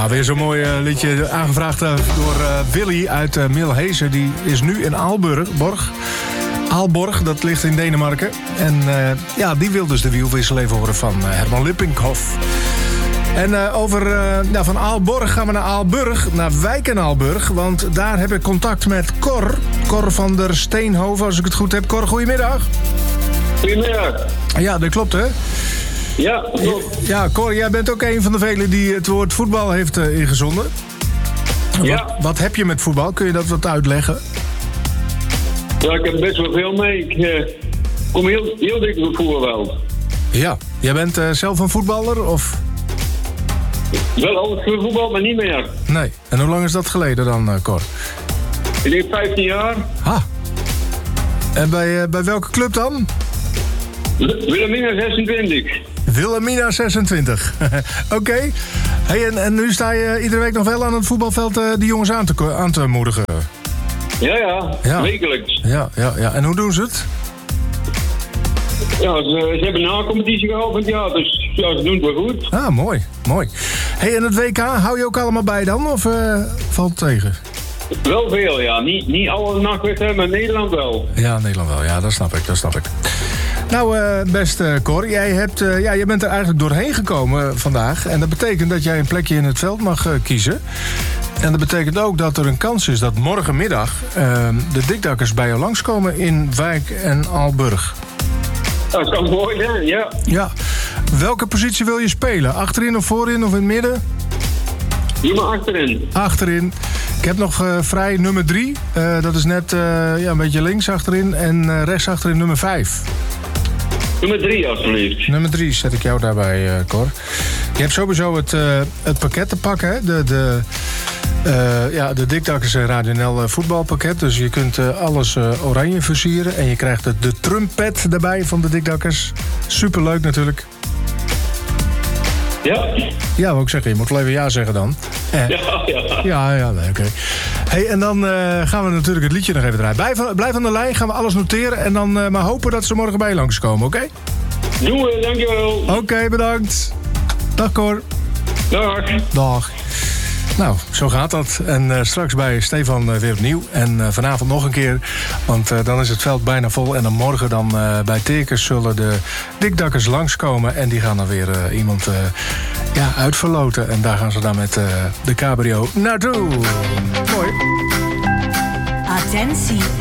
Ja, weer zo'n mooi liedje aangevraagd door Willy uit Milhezen. Die is nu in Aalborg, dat ligt in Denemarken. En die wil dus de wielwissel even horen van Herman Lippinkhoff. En van Aalborg gaan we naar Aalburg, naar Wijk en Aalburg. Want daar heb ik contact met Cor van der Steenhoven, als ik het goed heb. Cor, goedemiddag. Goedemiddag. Ja, dat klopt, hè? Ja, klopt. Ja, Cor, jij bent ook een van de velen die het woord voetbal heeft ingezonden. Ja. Wat heb je met voetbal? Kun je dat wat uitleggen? Ja, ik heb best wel veel mee. Ik kom heel dik op het voetbalveld. Ja. Jij bent zelf een voetballer, of? Wel altijd voor voetbal, maar niet meer. Nee. En hoe lang is dat geleden dan, Cor? Ik denk 15 jaar. Ha. En bij welke club dan? Wilhelmina 26. Wilhelmina 26. Oké. Hey, en nu sta je iedere week nog wel aan het voetbalveld die jongens aan te moedigen? Ja, wekelijks. Ja. En hoe doen ze het? Ja, ze hebben een na-competitie geopend, ja, dus ja, ze doen het wel goed. Ah, mooi. Hey, en het WK, hou je ook allemaal bij dan, of valt het tegen? Wel veel, ja. Niet alle nachtwedstrijden, maar Nederland wel. Ja, Nederland wel. Ja, dat snap ik. Nou, beste Cor, jij bent er eigenlijk doorheen gekomen vandaag. En dat betekent dat jij een plekje in het veld mag kiezen. En dat betekent ook dat er een kans is dat morgenmiddag de dikdakkers bij jou langskomen in Wijk en Aalburg. Dat kan mooi zijn, ja. Ja. Welke positie wil je spelen? Achterin of voorin of in het midden? Doe maar achterin. Achterin. Ik heb nog vrij nummer 3. Dat is net een beetje links achterin. En rechts achterin nummer 5. Nummer 3, alsjeblieft. Nummer 3 zet ik jou daarbij, Cor. Je hebt sowieso het pakket te pakken, hè? De Dikdakkers Radio NL voetbalpakket. Dus je kunt alles oranje versieren. En je krijgt de trumpet erbij van de Dikdakkers. Superleuk natuurlijk. Ja. Ja, wou ik zeggen. Je moet wel even ja zeggen dan. Ja, nee, oké. Hey, en dan gaan we natuurlijk het liedje nog even draaien. Blijf aan de lijn, gaan we alles noteren. En dan maar hopen dat ze morgen bij je langskomen, oké? Doen we, dankjewel. Oké, bedankt. Dag, Cor. Dag. Nou, zo gaat dat. En straks bij Stefan weer opnieuw. En vanavond nog een keer. Want dan is het veld bijna vol. En dan morgen dan bij Tekers zullen de Dikdakkers langskomen. En die gaan dan weer iemand uitverloten. En daar gaan ze dan met de cabrio naartoe. Mooi. Attentie.